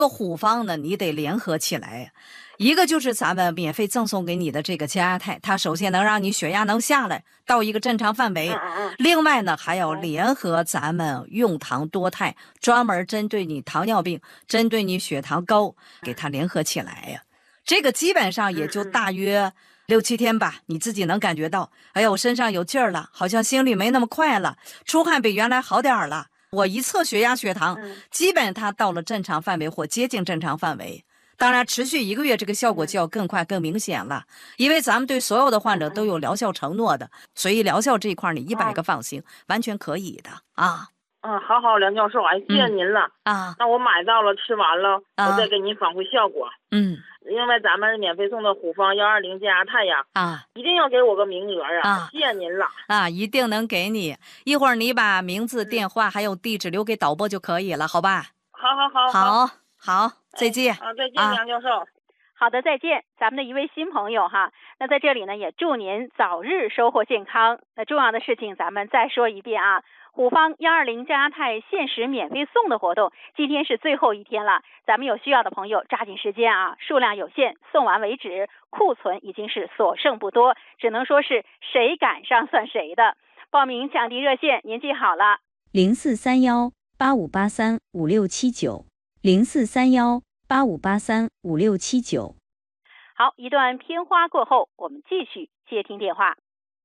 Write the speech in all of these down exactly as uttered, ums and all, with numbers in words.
个虎方呢，你得联合起来。一个就是咱们免费赠送给你的这个降压肽，它首先能让你血压能下来到一个正常范围。 嗯嗯另外呢，还要联合咱们用糖多肽，专门针对你糖尿病、针对你血糖高，给它联合起来呀。这个基本上也就大约六七天吧，你自己能感觉到，哎呀，我身上有劲儿了，好像心率没那么快了，出汗比原来好点儿了。我一测血压、血糖，基本它到了正常范围或接近正常范围。当然，持续一个月，这个效果就要更快、更明显了。因为咱们对所有的患者都有疗效承诺的，所以疗效这一块你一百个放心，完全可以的啊。 嗯，好好，梁教授，哎，谢谢您了、 嗯、啊。 那我买到了，吃完了， 啊、 我再给您反馈效果。 嗯。 另外，咱们免费送的虎方幺二零降压肽呀， 啊， 一定要给我个名额啊！ 啊， 谢谢您了。 啊，一定能给你。一会儿你把名字、电话还有地址留给导播就可以了，好吧？ 好好好好好好，再见。 啊，再见，梁教授。啊好的，再见，咱们的一位新朋友哈。那在这里呢，也祝您早日收获健康。那重要的事情咱们再说一遍啊，虎方幺二零降压肽限时免费送的活动，今天是最后一天了，咱们有需要的朋友抓紧时间啊，数量有限，送完为止，库存已经是所剩不多，只能说是谁赶上算谁的。报名抢订热线您记好了， 零四三幺八五八三五六七九，零四三幺八五八三五六七九。 好，一段片花过后，我们继续接听电话。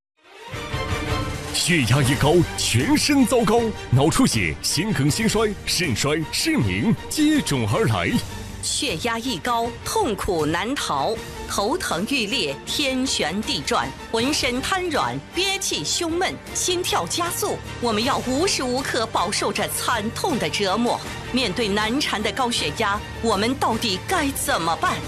血压一高，全身糟糕，脑出血、心梗、心衰、肾衰、失明接踵而来。 血压一高，痛苦难逃，头疼欲裂，天旋地转，浑身瘫软，憋气胸闷，心跳加速。我们要无时无刻饱受着惨痛的折磨。面对难缠的高血压，我们到底该怎么办？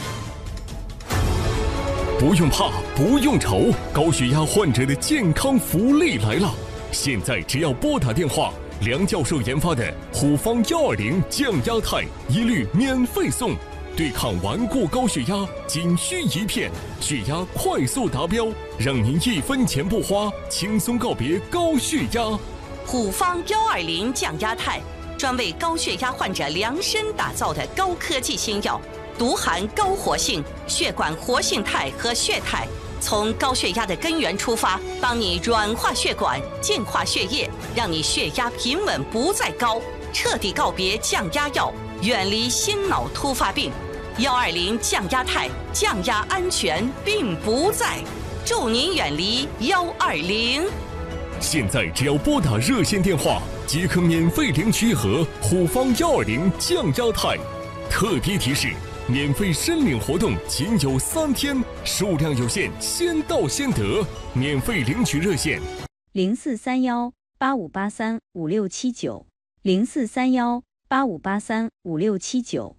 不用怕，不用愁，高血压患者的健康福利来了！现在只要拨打电话，梁教授研发的虎方幺二零降压肽一律免费送，对抗顽固高血压仅需一片，血压快速达标，让您一分钱不花，轻松告别高血压。 虎方幺二零降压肽，专为高血压患者量身打造的高科技新药。独含高活性血管活性肽和血肽，从高血压的根源出发，帮你软化血管、净化血液，让你血压平稳不再高，彻底告别降压药，远离心脑突发病。幺二零降压肽，降压安全并不在，祝您远离幺二零。 现在只要拨打热线电话，即可免费领取一盒虎方幺二零降压肽。特别提示：免费申领活动仅有三天，数量有限，先到先得。免费领取热线： 零四三幺八五八三五六七九，零四三幺八五八三五六七九。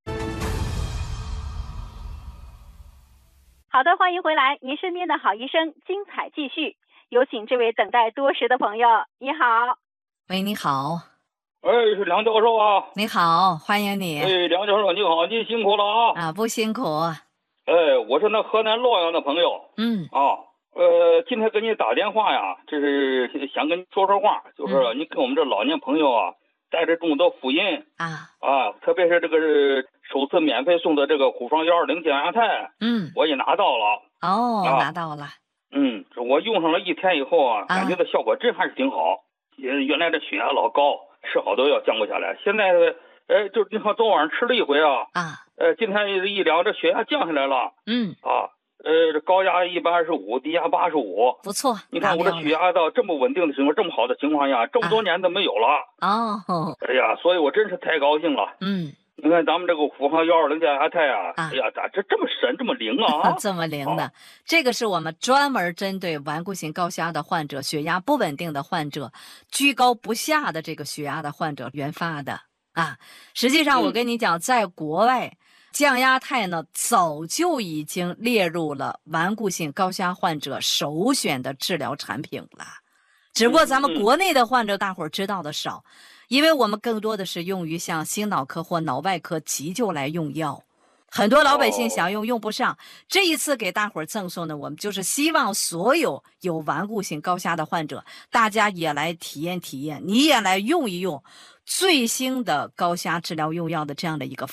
好的，欢迎回来，您身边的好医生，精彩继续。有请这位等待多时的朋友，你好。 喂，你好。 哎，是梁教授啊！ 你好，欢迎你。 哎，梁教授你好，您辛苦了啊！ 啊，不辛苦。 哎，我是那河南洛阳的朋友。 嗯。 啊，呃，今天给你打电话呀，这是想跟你说说话，就是你跟我们这老年朋友啊，带着众多福音啊啊，特别是这个是首次免费送的这个虎方幺二零降压肽， 嗯， 我也拿到了。 哦， 啊、 拿到了。 嗯，我用上了一天以后啊，感觉到效果真还是挺好。原原来这血压老高。吃好多药降不下来，现在呃，就你看昨晚上吃了一回啊， 啊， 呃，今天一量这血压降下来了， 嗯， 啊，呃，这高压一百二十五，低压八十五， 不错。 你看我这血压到这么稳定的情况，这么好的情况下，这么多年都没有了。 哦、啊， 哎呀，所以我真是太高兴了。 嗯， 你看咱们这个虎方幺二零降压肽啊， 啊哎呀，咋这这么神，这么灵啊？ 这么灵的、啊，这个是我们专门针对顽固性高血压的患者、血压不稳定的患者、居高不下的这个血压的患者研发的啊。实际上，我跟你讲，嗯、在国外，降压肽呢早就已经列入了顽固性高血压患者首选的治疗产品了。只不过咱们国内的患者，大伙儿知道的少。嗯嗯因为我们更多的是用于像心脑科或脑外科急救来用药，很多老百姓想用用不上。这一次给大伙儿赠送的，我们就是希望所有有顽固性高血压的患者，大家也来体验体验，你也来用一用最新的高血压治疗用药的这样的一个